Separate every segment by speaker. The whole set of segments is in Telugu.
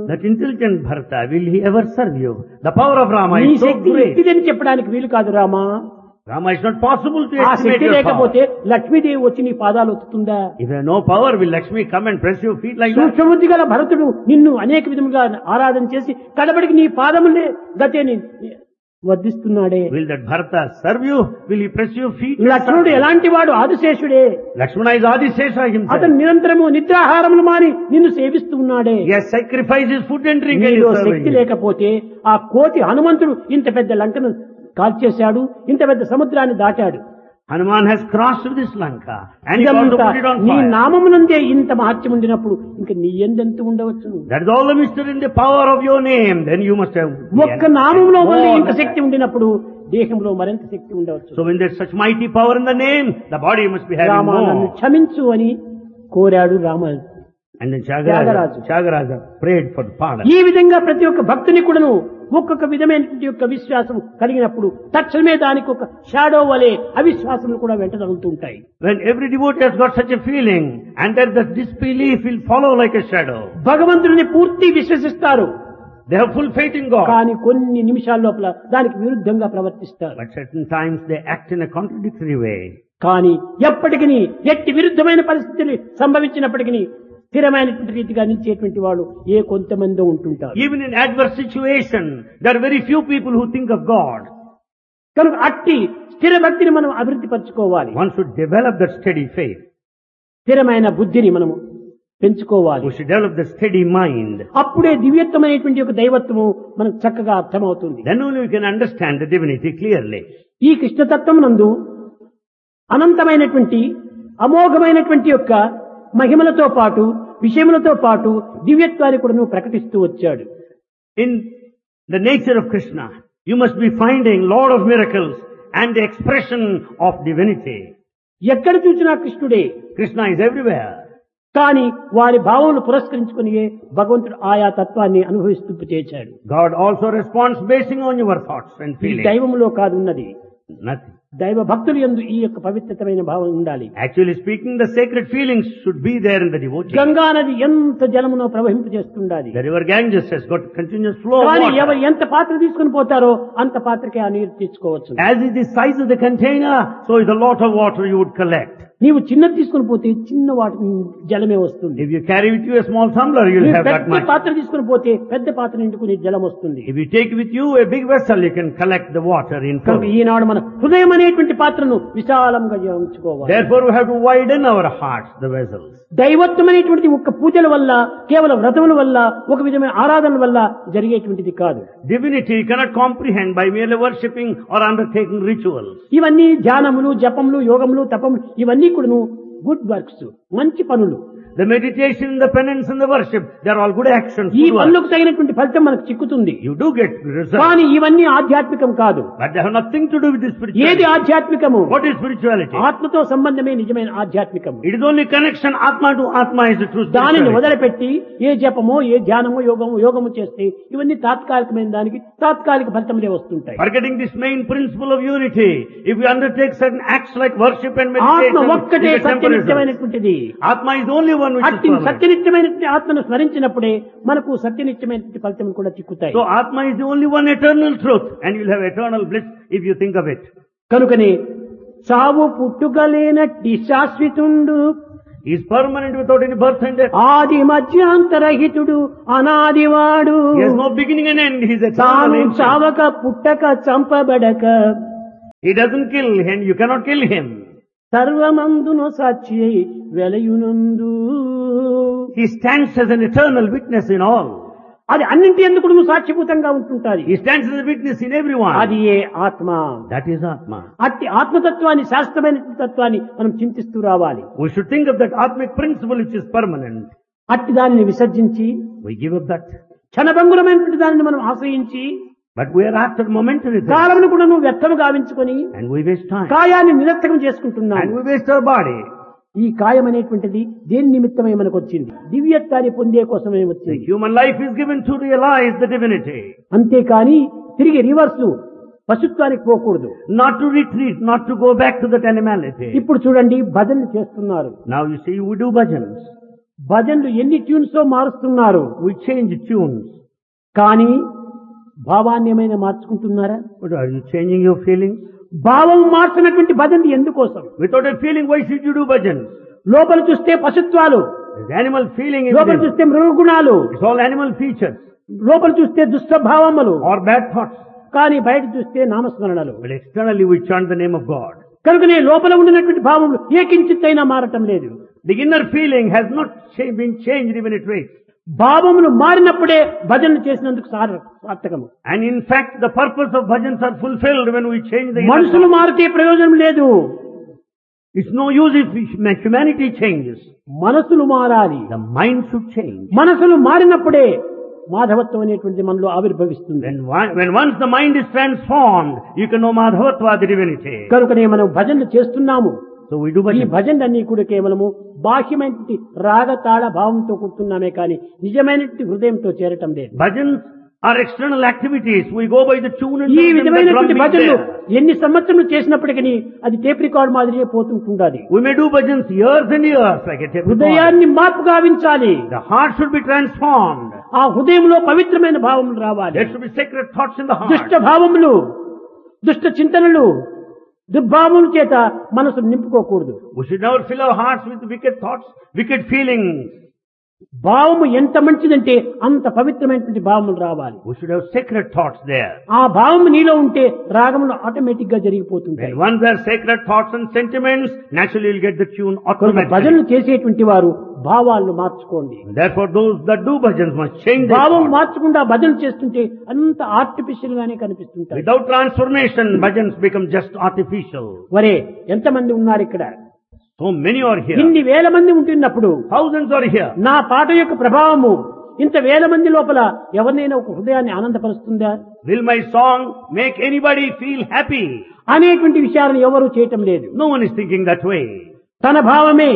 Speaker 1: That intelligent Bharata, will he ever serve you? The power of Rama
Speaker 2: నీ
Speaker 1: is so
Speaker 2: శక్తి
Speaker 1: great.
Speaker 2: ఎట్టిదని చెప్పడానికి వీలు కాదు Rama.
Speaker 1: Rama, it's not possible to
Speaker 2: ఆ
Speaker 1: estimate
Speaker 2: శక్తి
Speaker 1: your power.
Speaker 2: లేకపోతే లక్ష్మీదేవి వచ్చి నీ పాదాలు ఒత్తుతుందా?
Speaker 1: If you have no power, will Lakshmi come and press your feet like that?
Speaker 2: సూక్ష్మబుద్ధి గల భరతుడు నిన్ను అనేక విధముగా ఆరాధన చేసి కడబడికి నీ పాదములే గతేని వర్ధిస్తున్నాడే.
Speaker 1: Will that Bharata serve you? Will he press your feet?
Speaker 2: లక్ష్మణుడు ఎలాంటి వాడు? ఆదిశేషుడే.
Speaker 1: Lakshmana is Adisesha himself.
Speaker 2: అతను నిరంతరము నిద్రాహారములు మాని నిన్ను సేవిస్తూ ఉన్నాడే.
Speaker 1: He has sacrificed his food and drink and
Speaker 2: నీలో
Speaker 1: is serving
Speaker 2: శక్తి
Speaker 1: you.
Speaker 2: లేకపోతే ఆ కోటి హనుమంతుడు ఇంత పెద్ద లంకను కాల్చేశాడు, ఇంత పెద్ద సముద్రాన్ని దాటాడు.
Speaker 1: Hanuman has crossed this Lanka and he also
Speaker 2: ఇదంతా
Speaker 1: put it on
Speaker 2: నీ
Speaker 1: fire.
Speaker 2: నామమునందే ఇంత మహత్యం ఉండినప్పుడు ఇంకా నీ ఎందెంత ఉండవచ్చు?
Speaker 1: That is all the mystery in the power of your name. Then you must have
Speaker 2: ఒక్క నామంలో
Speaker 1: more
Speaker 2: మళ్ళీ
Speaker 1: than
Speaker 2: ఇంత
Speaker 1: that.
Speaker 2: శక్తి ఉండినప్పుడు దేహంలో మరింత శక్తి ఉండవచ్చు.
Speaker 1: So when there is such mighty power in the name, the body must be having
Speaker 2: Rama నన్ను
Speaker 1: more.
Speaker 2: క్షమించు అని కోరాడు Rama.
Speaker 1: And then
Speaker 2: Tyagaraja.
Speaker 1: Tyagaraja prayed for the pardon.
Speaker 2: ఈ విధంగా ప్రతి ఒక్క భక్తుని కూడాను ఒక్కొక్క విధమైనటువంటి యొక్క విశ్వాసం కలిగినప్పుడు తక్షణమే దానికి ఒక షాడో వలె అవిశ్వాసములు కూడా వెంట తగులుతూ ఉంటాయి.
Speaker 1: When every devotee has got such a feeling, and that the disbelief will follow like a shadow.
Speaker 2: భగవంతుడిని పూర్తి విశ్వసిస్తారు,
Speaker 1: They have full faith in God.
Speaker 2: కానీ కొన్ని నిమిషాల లోపల దానికి విరుద్ధంగా ప్రవర్తిస్తారు.
Speaker 1: But certain times they act in a contradictory way.
Speaker 2: కానీ ఎప్పటికీ ఎట్టి విరుద్ధమైన పరిస్థితులు సంభవించినప్పటికీ స్థిరమైనటువంటి రీతిగా నిలిచేటువంటి వాళ్ళు ఏ కొంతమంది ఉంటుంటారు.
Speaker 1: Even in adverse situation, there are very few people who think of God.
Speaker 2: కనుక అట్టి స్థిర భక్తిని మనం అభివృద్ధి పరచుకోవాలి.
Speaker 1: One should develop that steady faith.
Speaker 2: స్థిరమైన బుద్ధిని మనము పెంచుకోవాలి.
Speaker 1: We should develop the steady mind.
Speaker 2: అప్పుడే దివ్యత్వమైనటువంటి యొక్క దైవత్వము మనకు చక్కగా అర్థమవుతుంది.
Speaker 1: Then only we can understand the divinity clearly.
Speaker 2: ఈ కృష్ణతత్వం నందు అనంతమైనటువంటి అమోఘమైనటువంటి యొక్క మహిమలతో పాటు విషయములతో పాటు దివ్యత్వాన్ని కూడా నువ్వు ప్రకటిస్తూ వచ్చాడు.
Speaker 1: In the nature of Krishna, you must be finding Lord of miracles and the expression of divinity.
Speaker 2: ఎక్కడ చూసినా కృష్ణుడే.
Speaker 1: Krishna is everywhere.
Speaker 2: కానీ వారి భావములు పురస్కరించుకుని భగవంతుడు ఆయా తత్వాన్ని అనుభవిస్తూ చేశాడు.
Speaker 1: God also responds basing on your thoughts and
Speaker 2: ఈ
Speaker 1: feelings.
Speaker 2: దైవములో కాదు ఉన్నది.
Speaker 1: Nothing.
Speaker 2: దైవ భక్తులు యందు ఈ యొక్క పవిత్రమైన భావం ఉండాలి.
Speaker 1: Actually speaking, the sacred feelings should be there in the devotee.
Speaker 2: Ganga నది ఎంత జలమునో ప్రవహింపు చేస్తుండాలి.
Speaker 1: The river Ganges has got continuous flow of
Speaker 2: కానీ
Speaker 1: water.
Speaker 2: ఎవరు ఎంత పాత్ర తీసుకుని పోతారో అంత పాత్రకే ఆ నీరు తీసుకోవచ్చు.
Speaker 1: As is the size of the container, so is the lot of water you would collect.
Speaker 2: నీవు చిన్నది తీసుకుని పోతే చిన్న వాటి జలమే వస్తుంది.
Speaker 1: If you carry with you a small tumbler, you'll
Speaker 2: నీవు
Speaker 1: have that
Speaker 2: పెద్ద
Speaker 1: much.
Speaker 2: పాత్ర తీసుకుని పోతే పెద్ద పాత్ర నిండుకుని జలం వస్తుంది.
Speaker 1: If you take with you a big vessel, you can collect the water in full.
Speaker 2: కనుక ఈనాడు మన హృదయం అనేటువంటి పాత్రను విశాలంగా ఉంచుకోవాలి.
Speaker 1: Therefore, we have to widen our hearts, the vessels.
Speaker 2: దైవత్వం అనేటువంటిది ఒక్క పూజల వల్ల కేవలం వ్రతముల వల్ల ఒక విధమైన ఆరాధనల వల్ల జరిగేటువంటిది కాదు.
Speaker 1: Divinity you cannot comprehend by merely worshipping or undertaking rituals.
Speaker 2: ఇవన్నీ ధ్యానములు జపములు యోగములు తపములు ఇవన్నీ కూడాను గుడ్ వర్క్స్, మంచి పనులు.
Speaker 1: The meditation, the penance and the worship, they are all good actions.
Speaker 2: ఈ
Speaker 1: good works.
Speaker 2: పనులకు తగినటువంటి ఫలితం మనకు చిక్కుతుంది.
Speaker 1: You do get results.
Speaker 2: కానీ ఇవన్నీ ఆధ్యాత్మికం కాదు.
Speaker 1: But they have nothing to do with the
Speaker 2: ఏది
Speaker 1: spirituality.
Speaker 2: ఆధ్యాత్మికము?
Speaker 1: What is spirituality?
Speaker 2: ఆత్మతో సంబంధమే నిజమైన ఆధ్యాత్మికము.
Speaker 1: It is only connection Atma to Atma is the true
Speaker 2: దానిని
Speaker 1: spirituality.
Speaker 2: వదిలిపెట్టి ఏ జపమో ఏ ధ్యానమో యోగము చేస్తే ఇవన్నీ తాత్కాలికమైన దానికి తాత్కాలిక ఫలితములే వస్తుంటాయి.
Speaker 1: Forgetting this main principle of unity, if you undertake certain acts like worship and
Speaker 2: ఆత్మ
Speaker 1: meditation,
Speaker 2: ఒక్కటే
Speaker 1: you get temporary results.
Speaker 2: సత్యనిత్యమైనటువంటిది.
Speaker 1: Atma is the only one which is
Speaker 2: అట్టి
Speaker 1: permanent.
Speaker 2: సత్యనిత్యమైనటువంటి ఆత్మను స్మరించినప్పుడే మనకు సత్యనిత్యమైనటువంటి ఫలితం కూడా చిక్కుతాయి.
Speaker 1: So Atma is the only one eternal truth, and you will have eternal bliss if you think of it.
Speaker 2: కనుకనే సావు పుట్టుకలేనట్టి శాశ్వతుండు,
Speaker 1: He is permanent without any birth and death.
Speaker 2: ఆది మధ్యాంతరహితుడు, అనాదివాడు,
Speaker 1: He has no beginning and end. He is eternal.
Speaker 2: తాను
Speaker 1: ancient.
Speaker 2: చావక పుట్టక చంపబడక
Speaker 1: He doesn't kill him. You cannot kill him.
Speaker 2: సర్వమందును సాక్షి అయి వెలయునందు.
Speaker 1: He stands as an eternal witness in all.
Speaker 2: అది అన్నింటి ఎందుకు నువ్వు సాక్షిభూతంగా ఉంటుంటాది.
Speaker 1: He stands as a witness in everyone.
Speaker 2: అది ఏ ఆత్మ.
Speaker 1: That is Atma.
Speaker 2: అట్టి ఆత్మతత్వాన్ని శాస్త్రమైన తత్వాన్ని మనం చింతిస్తూ రావాలి.
Speaker 1: We should think of that Atmic principle which is permanent.
Speaker 2: అట్టి దానిని విసర్జించి
Speaker 1: We give up that.
Speaker 2: క్షణభంగురమైనటువంటి దానిని మనం ఆశ్రయించి
Speaker 1: But we are after momentary things.
Speaker 2: కాలమును కూడా నువ్వు వ్యర్థము గావించుకొని
Speaker 1: And we waste time.
Speaker 2: కాయాన్ని నిరర్థకం చేసుకుంటున్నావు.
Speaker 1: And we waste our body.
Speaker 2: ఈ కాయం అనేటువంటిది దేని నిమిత్తమై మనకు వచ్చింది? దివ్యత్వాన్ని పొందే కోసమే
Speaker 1: The
Speaker 2: వచ్చింది.
Speaker 1: human life is given to realize the divinity.
Speaker 2: అంతేకాని తిరిగి రివర్స్ పశుత్వానికి పోకూడదు.
Speaker 1: Not to retreat, not to go back to that animality.
Speaker 2: ఇప్పుడు చూడండి భజనలు చేస్తున్నారు.
Speaker 1: Now you see, we do bhajans.
Speaker 2: భజనలు ఎన్ని ట్యూన్స్ మారుస్తున్నారు,
Speaker 1: We change tunes.
Speaker 2: కానీ భావాన్ని ఏమైనా మార్చుకుంటున్నారా?
Speaker 1: But are you changing your feelings?
Speaker 2: భావం మార్చినటువంటి భజనలు ఎందుకోసం?
Speaker 1: Without a feeling, why should you do bhajans?
Speaker 2: లోపల చూస్తే పశుత్వాలు,
Speaker 1: There's animal feeling in
Speaker 2: లోపల
Speaker 1: this.
Speaker 2: చూస్తే మృగగుణాలు,
Speaker 1: It's all animal features
Speaker 2: లోపల చూస్తే దుష్టభావములు,
Speaker 1: or bad thoughts.
Speaker 2: కానీ బయట చూస్తే నామస్మరణలు.
Speaker 1: But externally we chant the name of God.
Speaker 2: కనుకనే లోపల ఉండినటువంటి భావములు ఏ కించిత్తైనా మారటం లేదు.
Speaker 1: The inner feeling has not been changed even a trace.
Speaker 2: భావములు మారినప్పుడే భజనలు చేసినందుకు సార్థకము.
Speaker 1: And in fact, the purpose of bhajans are fulfilled when we change the inner
Speaker 2: మనుషులు
Speaker 1: thought.
Speaker 2: మారితే ప్రయోజనం లేదు.
Speaker 1: It's no use if humanity changes.
Speaker 2: మనసులు మారాలి.
Speaker 1: The mind should change.
Speaker 2: మనసులు మారినప్పుడే మాధవత్వం అనేటువంటిది మనలో ఆవిర్భవిస్తుంది.
Speaker 1: When once the mind is transformed, you can know Madhavatva, the divinity.
Speaker 2: కనుకనే మనం భజనలు చేస్తున్నాము.
Speaker 1: So we do
Speaker 2: ఈ
Speaker 1: bhajans.
Speaker 2: భజనలన్నీ కూడా కేవలము బాహ్యమైనటువంటి రాగతాళ భావంతో కూర్చున్నామే కానీ నిజమైనటువంటి హృదయంతో చేరటం లేదు.
Speaker 1: Bhajans are external activities. We go by the tune and
Speaker 2: ఈ
Speaker 1: rhythm, the
Speaker 2: విధమైనటువంటి
Speaker 1: drum beat
Speaker 2: భజనలు
Speaker 1: there.
Speaker 2: ఎన్ని సంవత్సరములు చేసినప్పటికీ అది టేప్ రికార్డ్ మాదిరిగా పోతుంటుండాలి.
Speaker 1: We may do bhajans years and years like a tape recorder.
Speaker 2: హృదయాన్ని మార్పు గావించాలి.
Speaker 1: The heart should be transformed.
Speaker 2: ఆ హృదయంలో పవిత్రమైన భావములు రావాలి.
Speaker 1: There should be sacred thoughts in the heart.
Speaker 2: దుష్ట భావములు, దుష్ట చింతనలు, దుర్భావముల చేత మనసు నింపుకోకూడదు.
Speaker 1: We should never fill our hearts with wicked thoughts, wicked feelings.
Speaker 2: భావము ఎంత మంచిదంటే అంత పవిత్రమైనటువంటి భావములు రావాలి.
Speaker 1: We should have sacred thoughts there.
Speaker 2: ఆ భావము నీలో ఉంటే రాగములు ఆటోమేటిక్ గా జరిగిపోతుంటాయి.
Speaker 1: When once there are sacred thoughts and sentiments, naturally you'll get the tune
Speaker 2: భజనలు
Speaker 1: automatically.
Speaker 2: చేసేటువంటి వారు భావాలను మార్చుకోండి.
Speaker 1: Therefore those that do bhajans must change their
Speaker 2: భావం
Speaker 1: thoughts.
Speaker 2: మార్చకుండా భజన చేస్తుంటే అంత ఆర్టిఫిషియల్ గానే కనిపిస్తుంటాయి.
Speaker 1: Without transformation, bhajans become just artificial.
Speaker 2: వరే ఎంతమంది ఉన్నారు ఇక్కడ?
Speaker 1: So many are here.
Speaker 2: ఇన్ని వేల మంది ఉంటున్నప్పుడు
Speaker 1: Thousands are here.
Speaker 2: నా పాట యొక్క ప్రభావము ఇంత వేల మంది లోపల ఎవరినైనా ఒక హృదయాన్ని ఆనందపరుస్తుందా
Speaker 1: Will my song make anybody feel happy?
Speaker 2: అనేటువంటి విషయాలను ఎవరూ చేయటం లేదు.
Speaker 1: No one is thinking that way.
Speaker 2: తన భావమే,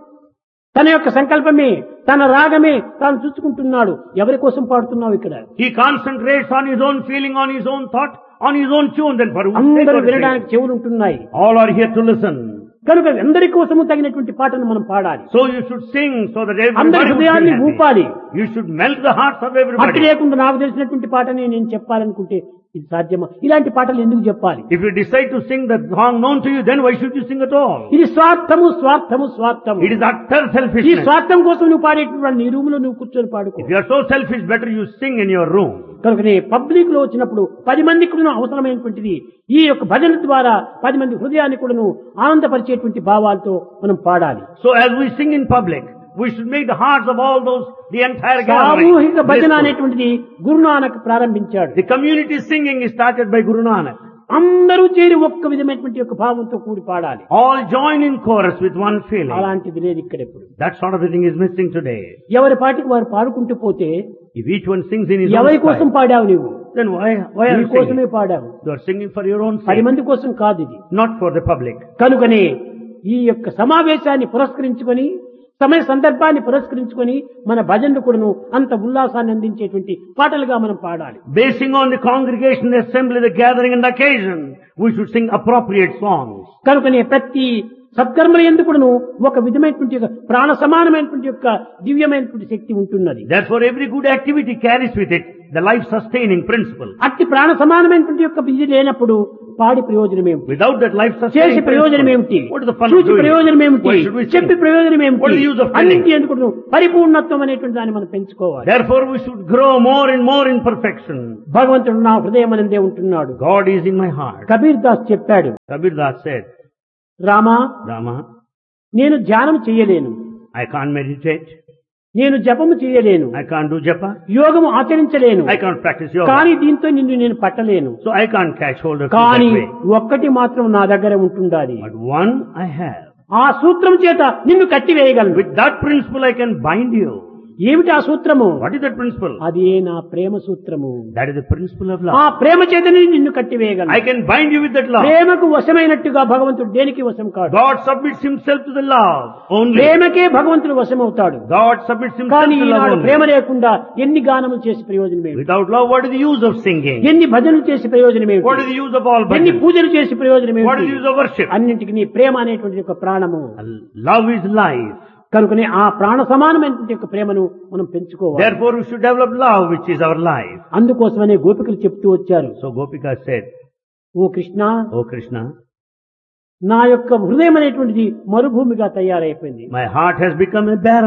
Speaker 2: తన యొక్క సంకల్పమే, తన రాగమే తాను చూసుకుంటున్నాడు. ఎవరి కోసం పాడుతున్నావు ఇక్కడ?
Speaker 1: He concentrates on his own feeling, on his own thought, on his own tune. Then for whose sake
Speaker 2: అందరూ
Speaker 1: are they
Speaker 2: వినడానికి చెవులు ఉంటున్నాయి.
Speaker 1: singing? All are here to listen.
Speaker 2: కనుక అందరి కోసము తగినటువంటి పాటను మనం పాడాలి.
Speaker 1: So you should sing so that
Speaker 2: అందరి
Speaker 1: everybody will
Speaker 2: హృదయాన్ని
Speaker 1: feel happy.
Speaker 2: ఊపాలి.
Speaker 1: You should melt the hearts of
Speaker 2: అట్టి
Speaker 1: everybody.
Speaker 2: లేకుండా నాకు తెలిసినటువంటి పాటని నేను చెప్పాలనుకుంటే ఇది సాధ్యమా? ఇలాంటి పాటలు ఎందుకు చెప్పాలి?
Speaker 1: If you decide to sing the song known to you, then why should you sing at all?
Speaker 2: ఇది స్వార్థము, స్వార్థము, స్వార్థము.
Speaker 1: It is utter
Speaker 2: ఈ
Speaker 1: selfishness.
Speaker 2: స్వార్థం కోసం నువ్వు పాడేటువంటి నీ రూమ్ లో నువ్వు కూర్చొని పాడుకో.
Speaker 1: If you are so selfish, better you sing in your room.
Speaker 2: కనుకనే పబ్లిక్ లో వచ్చినప్పుడు 10 మందికి కూడా అవసరమైనటువంటిది ఈ యొక్క భజన ద్వారా 10 మంది హృదయాన్ని కూడాను ఆనందపరిచేటువంటి భావాలతో మనం పాడాలి.
Speaker 1: So as we sing in public, we should make the hearts of all those, the entire gathering.
Speaker 2: సామూహిక భజన
Speaker 1: blissful.
Speaker 2: అనేటువంటిది గురునానక్ ప్రారంభించాడు.
Speaker 1: The community singing is started by Guru Nanak.
Speaker 2: అందరూ చేరి ఒక్క విధమైనటువంటి యొక్క భావంతో కూడి పాడాలి.
Speaker 1: All join in chorus with one feeling.
Speaker 2: అలాంటిది లేదు ఇక్కడ ఇప్పుడు.
Speaker 1: That sort of a thing is missing today.
Speaker 2: ఎవరి పాటికి వారు పాడుకుంటూ పోతే
Speaker 1: If each one sings in his own
Speaker 2: ఎవరి కోసం
Speaker 1: style,
Speaker 2: పాడావు నువ్వు?
Speaker 1: then why are
Speaker 2: నీ
Speaker 1: you
Speaker 2: కోసమే
Speaker 1: singing?
Speaker 2: పాడావు.
Speaker 1: You are singing for your own
Speaker 2: 10
Speaker 1: sake,
Speaker 2: మంది కోసం కాదు ఇది.
Speaker 1: not for the public.
Speaker 2: కనుకనే ఈ యొక్క సమావేశాన్ని పురస్కరించుకొని సమయ సందర్భాన్ని పురస్కరించుకొని మన భజనలు కూడాను అంత ఉల్లాసాన్ని అందించేటువంటి పాటలుగా మనం పాడాలి.
Speaker 1: Basing on the congregation, the assembly, the gathering and the occasion, we should sing appropriate songs.
Speaker 2: కనుకనే ప్రతి సత్కర్మల ఎందుకును ఒక విధమైనటువంటి యొక్క ప్రాణ సమానమైనటువంటి యొక్క దివ్యమైనటువంటి శక్తి ఉంటున్నది.
Speaker 1: Therefore, every good activity carries with it the life-sustaining principle.
Speaker 2: అట్టి ప్రాణ సమానమైనటువంటి యొక్క విధి లేనప్పుడు పాడి ప్రయోజనం ఏమిటి?
Speaker 1: Without that
Speaker 2: చేసి
Speaker 1: life-sustaining
Speaker 2: ప్రయోజనం
Speaker 1: principle,
Speaker 2: ఏమిటి?
Speaker 1: what is the fun of
Speaker 2: చూచి
Speaker 1: doing
Speaker 2: ప్రయోజనం
Speaker 1: it?
Speaker 2: ఏమిటి?
Speaker 1: Why should we
Speaker 2: చెప్పి
Speaker 1: sing?
Speaker 2: ప్రయోజనం
Speaker 1: What is
Speaker 2: ఏమిటి?
Speaker 1: the use of
Speaker 2: అన్నింటి
Speaker 1: telling?
Speaker 2: ఎందుకు పరిపూర్ణత్వం అనేటువంటి దాన్ని మనం పెంచుకోవాలి.
Speaker 1: Therefore, we should grow more and more in perfection.
Speaker 2: భగవంతుడు నా హృదయం అనందే ఉంటున్నాడు.
Speaker 1: God is in my heart.
Speaker 2: Kabir Das చెప్పాడు,
Speaker 1: Kabir Das said,
Speaker 2: Rama
Speaker 1: Rama,
Speaker 2: నేను ధ్యానం చేయలేను,
Speaker 1: I can't meditate,
Speaker 2: నేను జపము చేయలేను,
Speaker 1: I can't do japa,
Speaker 2: యోగము ఆచరించలేను,
Speaker 1: I can't practice yoga,
Speaker 2: కానీ దీంతో నిన్ను నేను పట్టలేను.
Speaker 1: so I can't catch hold of you
Speaker 2: కానీ
Speaker 1: that way.
Speaker 2: ఒక్కటి మాత్రం నా దగ్గర ఉంటుండాలి.
Speaker 1: But one I have.
Speaker 2: ఆ సూత్రం చేత నిన్ను కట్టివేయగలను.
Speaker 1: With that principle I can bind you.
Speaker 2: ఏమిటి ఆ సూత్రము?
Speaker 1: What is that principle?
Speaker 2: అది నా ప్రేమ సూత్రము.
Speaker 1: That is the principle of
Speaker 2: ఆ
Speaker 1: love.
Speaker 2: ప్రేమ చేతనే నిన్ను కట్టివేయగలను.
Speaker 1: I can bind you with that love.
Speaker 2: ప్రేమకు వశమైనట్టుగా భగవంతుడు దేనికి వశం కాడు.
Speaker 1: God submits himself to the love only.
Speaker 2: ప్రేమకే భగవంతుడు వశమవుతాడు.
Speaker 1: God submits himself
Speaker 2: కానీ
Speaker 1: to love
Speaker 2: ఈనాడు
Speaker 1: only.
Speaker 2: ప్రేమ లేకుండా ఎన్ని గానములు చేసి ప్రయోజనం ఏమిటి?
Speaker 1: Without love, what is the use of singing?
Speaker 2: ఎన్ని భజనలు చేసి ప్రయోజనం
Speaker 1: What
Speaker 2: ఏమిటి?
Speaker 1: is the use of all
Speaker 2: ఎన్ని
Speaker 1: bhajans?
Speaker 2: పూజలు చేసి ప్రయోజనం
Speaker 1: What is the
Speaker 2: ఏమిటి?
Speaker 1: use of worship?
Speaker 2: అన్నింటికి నీ ప్రేమ అనేటువంటి ఒక ప్రాణము.
Speaker 1: Love is life.
Speaker 2: కనుకనే ఆ ప్రాణ సమానమైనటువంటి యొక్క ప్రేమను మనం పెంచుకోవాలి.
Speaker 1: Therefore we should develop love, which is our life.
Speaker 2: అందుకోసమనే గోపికలు చెప్తూ వచ్చారు,
Speaker 1: So Gopika said,
Speaker 2: ఓ కృష్ణ,
Speaker 1: "O Krishna,
Speaker 2: నా యొక్క హృదయం అనేటువంటిది మరుభూమిగా తయారైపోయింది.
Speaker 1: my heart has become a barren